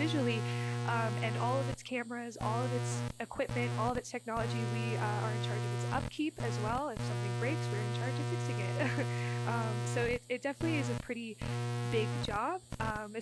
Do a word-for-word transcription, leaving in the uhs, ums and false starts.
visually, um, and all of its cameras, all of its equipment, all of its technology. We uh, are in charge of its upkeep as well. If something breaks, we're in charge of fixing it. um, so it, it definitely is a pretty big job, um,